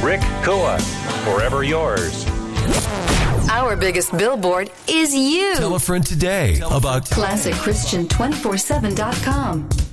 Rick Kua, Forever Yours. Our biggest billboard is you. Tell a friend today about ClassicChristian247.com.